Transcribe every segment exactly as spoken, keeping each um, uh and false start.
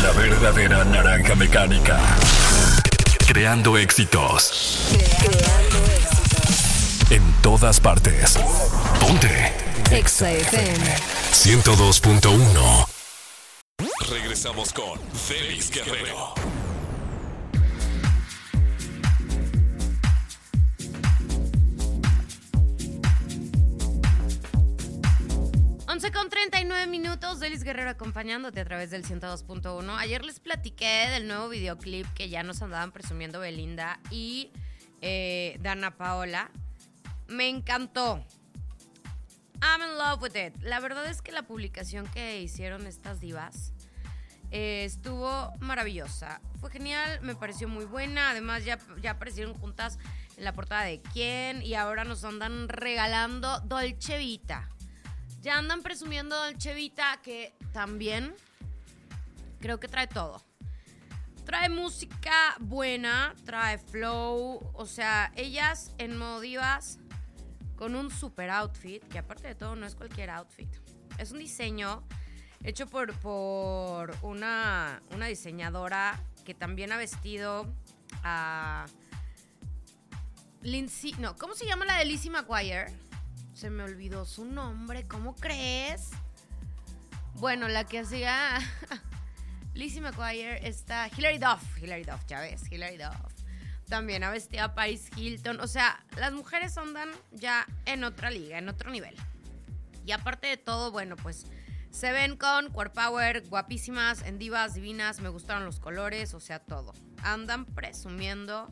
La verdadera naranja mecánica. Creando éxitos. Creando éxitos. En todas partes. Ponte. Exa F M. ciento dos punto uno. Regresamos con Delis Guerrero. once con treinta y nueve minutos, Delis Guerrero acompañándote a través del ciento dos punto uno. Ayer les platiqué del nuevo videoclip que ya nos andaban presumiendo Belinda y eh, Dana Paola. Me encantó. I'm in love with it. La verdad es que la publicación que hicieron estas divas eh, estuvo maravillosa. Fue genial, me pareció muy buena. Además ya, ya aparecieron juntas en la portada de Quién y ahora nos andan regalando Dolce Vita. Ya andan presumiendo Dolce Vita, que también creo que trae todo. Trae música buena, trae flow, o sea, ellas en modo divas con un super outfit, que aparte de todo no es cualquier outfit. Es un diseño hecho por, por una, una diseñadora que también ha vestido a Lindsay, no, ¿cómo se llama la de Lizzie McGuire? Se me olvidó su nombre, ¿cómo crees? Bueno, la que hacía Lizzie McGuire está Hilary Duff, Hilary Duff, ya ves, Hilary Duff. También ha vestido a Paris Hilton. O sea, las mujeres andan ya en otra liga, en otro nivel. Y aparte de todo, bueno, pues se ven con core power, guapísimas, en divas, divinas. Me gustaron los colores, o sea, todo. Andan presumiendo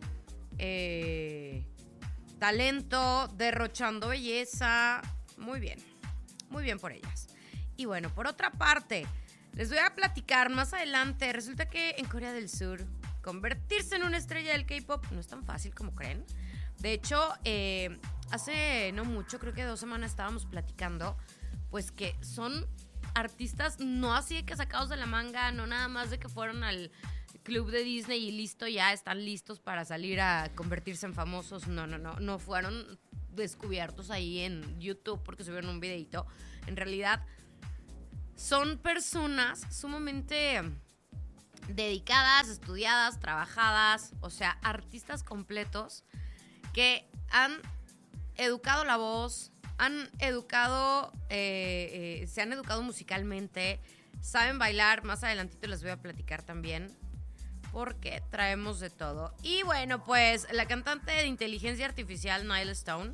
eh, talento, derrochando belleza. Muy bien, muy bien por ellas. Y bueno, por otra parte, les voy a platicar más adelante. Resulta que en Corea del Sur convertirse en una estrella del K-pop no es tan fácil como creen. De hecho, eh, hace no mucho, creo que dos semanas estábamos platicando, pues que son artistas no así de que sacados de la manga, no nada más de que fueron al club de Disney y listo, ya están listos para salir a convertirse en famosos. No, no, no, no fueron descubiertos ahí en YouTube porque subieron un videito. En realidad, son personas sumamente dedicadas, estudiadas, trabajadas, o sea, artistas completos que han educado la voz, han educado, eh, eh, se han educado musicalmente, saben bailar. Más adelantito les voy a platicar también porque traemos de todo. Y bueno, pues la cantante de inteligencia artificial Nile Stone,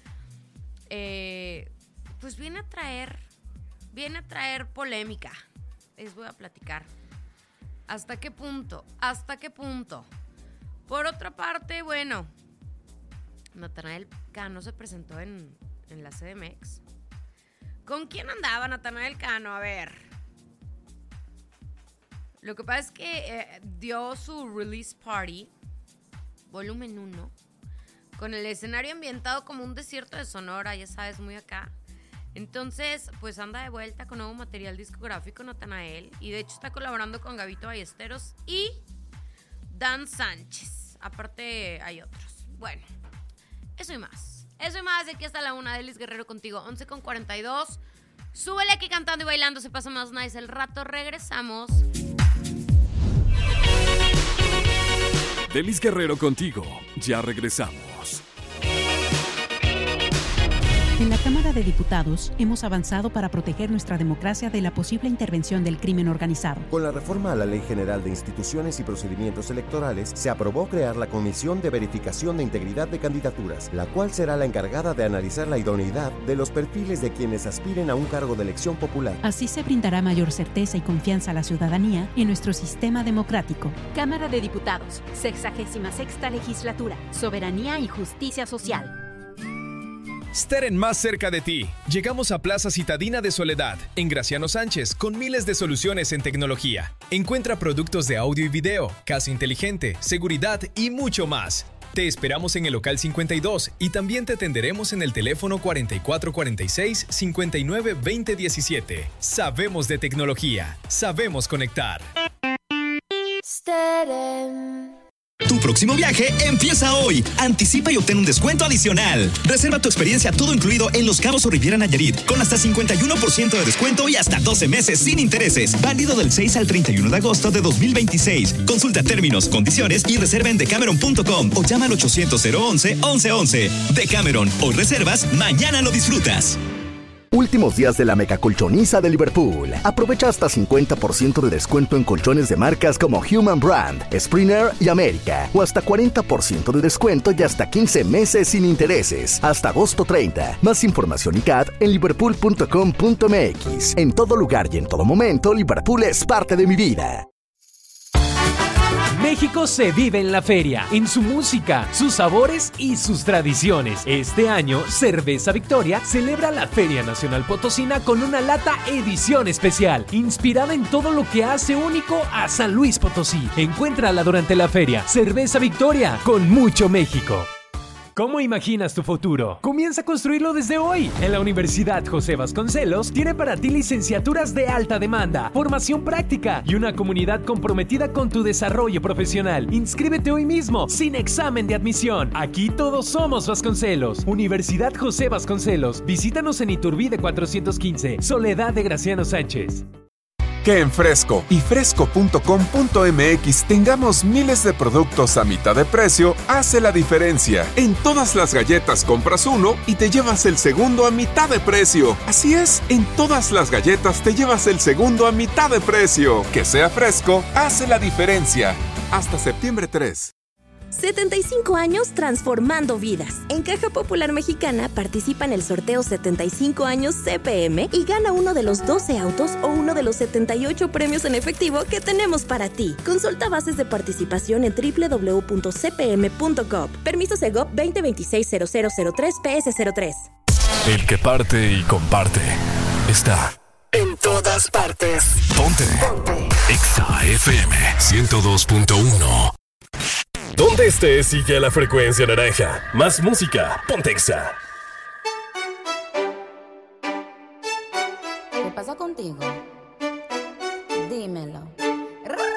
eh, pues viene a traer, viene a traer polémica. Les voy a platicar. ¿Hasta qué punto? ¿Hasta qué punto? Por otra parte, bueno, Natanael Cano se presentó en, en la C D M X. ¿Con quién andaba Natanael Cano? A ver. Lo que pasa es que eh, dio su release party, volumen uno, con el escenario ambientado como un desierto de Sonora, ya sabes, muy acá. Entonces, pues anda de vuelta con nuevo material discográfico Natanael. Y de hecho está colaborando con Gabito Ballesteros y Dan Sánchez. Aparte hay otros. Bueno, eso y más. Eso y más de aquí hasta la una. Delis Guerrero contigo, once con cuarenta y dos. Súbele aquí cantando y bailando, se pasa más nice el rato. Regresamos. Delis Guerrero contigo. Ya regresamos. En la Cámara de Diputados hemos avanzado para proteger nuestra democracia de la posible intervención del crimen organizado. Con la reforma a la Ley General de Instituciones y Procedimientos Electorales, se aprobó crear la Comisión de Verificación de Integridad de Candidaturas, la cual será la encargada de analizar la idoneidad de los perfiles de quienes aspiren a un cargo de elección popular. Así se brindará mayor certeza y confianza a la ciudadanía en nuestro sistema democrático. Cámara de Diputados, sexagésima sexta legislatura, soberanía y justicia social. Steren más cerca de ti. Llegamos a Plaza Citadina de Soledad, en Graciano Sánchez, con miles de soluciones en tecnología. Encuentra productos de audio y video, casa inteligente, seguridad y mucho más. Te esperamos en el local cincuenta y dos y también te atenderemos en el teléfono cuarenta y cuatro cuarenta y seis, cincuenta y nueve veinte diecisiete. Sabemos de tecnología, sabemos conectar. Steren. Tu próximo viaje empieza hoy. Anticipa y obtén un descuento adicional. Reserva tu experiencia todo incluido en Los Cabos o Riviera Nayarit con hasta cincuenta y uno por ciento de descuento y hasta doce meses sin intereses. Válido del seis al treinta y uno de agosto de dos mil veintiséis. Consulta términos, condiciones y reserva en decameron punto com o llama al ochocientos cero once once once. Decameron, hoy reservas, mañana lo disfrutas. Últimos días de la mega colchoniza de Liverpool. Aprovecha hasta cincuenta por ciento de descuento en colchones de marcas como Human Brand, Springer y América. O hasta cuarenta por ciento de descuento y hasta quince meses sin intereses. Hasta agosto treinta. Más información y C A D en liverpool punto com punto m x. En todo lugar y en todo momento, Liverpool es parte de mi vida. México se vive en la feria, en su música, sus sabores y sus tradiciones. Este año, Cerveza Victoria celebra la Feria Nacional Potosina con una lata edición especial, inspirada en todo lo que hace único a San Luis Potosí. Encuéntrala durante la feria. Cerveza Victoria, con mucho México. ¿Cómo imaginas tu futuro? Comienza a construirlo desde hoy. En la Universidad José Vasconcelos tiene para ti licenciaturas de alta demanda, formación práctica y una comunidad comprometida con tu desarrollo profesional. Inscríbete hoy mismo, sin examen de admisión. Aquí todos somos Vasconcelos. Universidad José Vasconcelos. Visítanos en Iturbide cuatrocientos quince, Soledad de Graciano Sánchez. Que en Fresco y fresco punto com punto m x tengamos miles de productos a mitad de precio hace la diferencia. En todas las galletas compras uno y te llevas el segundo a mitad de precio. Así es, en todas las galletas te llevas el segundo a mitad de precio. Que sea Fresco hace la diferencia. Hasta septiembre tres. setenta y cinco años transformando vidas. En Caja Popular Mexicana participa en el sorteo setenta y cinco años C P M y gana uno de los doce autos o uno de los setenta y ocho premios en efectivo que tenemos para ti. Consulta bases de participación en doble u doble u doble u punto c p m punto gov. Permiso Segov veinte veintiséis cero cero cero tres P S cero tres. El que parte y comparte está en todas partes. Ponte. Ponte. Exa F M ciento dos punto uno. Donde estés, sigue la frecuencia naranja. Más música, ponte Exa. ¿Qué pasa contigo? Dímelo.